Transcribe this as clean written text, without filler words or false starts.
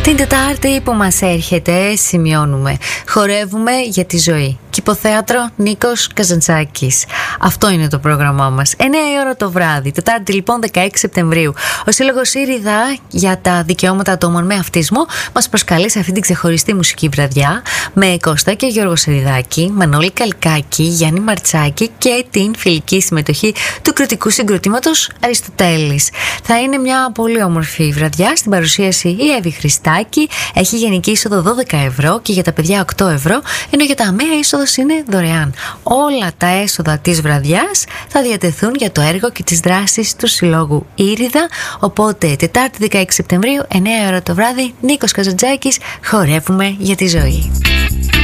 Την Τετάρτη που μας έρχεται σημειώνουμε. Χορεύουμε για τη ζωή. Κηποθέατρο Νίκος Καζαντσάκης. Αυτό είναι το πρόγραμμά μας. 9 η ώρα το βράδυ. Τετάρτη λοιπόν 16 Σεπτεμβρίου. Ο Σύλλογος Ήριδα για τα δικαιώματα ατόμων με αυτισμό μας προσκαλεί σε αυτή την ξεχωριστή μουσική βραδιά με Κώστα και Γιώργο Σεριδάκη, Μανώλη Καλκάκη, Γιάννη Μαρτσάκη και την φιλική συμμετοχή του κριτικού συγκροτήματος Αριστοτέλης. Θα είναι μια πολύ όμορφη βραδιά. Στην παρουσίαση η Εύη Χριστάκη. Έχει γενική είσοδο 12 ευρώ και για τα παιδιά 8 ευρώ, ενώ για τα αμαία είσοδος είναι δωρεάν. Όλα τα έσοδα της βραδιάς θα διατεθούν για το έργο και τις δράσεις του Συλλόγου Ήριδα. Οπότε Τετάρτη 16 Σεπτεμβρίου, 9 ώρα το βράδυ, Νίκος Καζαντζάκης, χορεύουμε για τη ζωή.